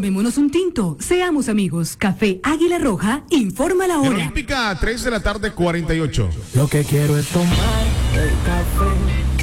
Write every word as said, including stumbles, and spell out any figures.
Tomémonos un tinto, seamos amigos. Café Águila Roja, informa la En hora. Olímpica, tres de la tarde, cuarenta y ocho. Lo que quiero es tomar el café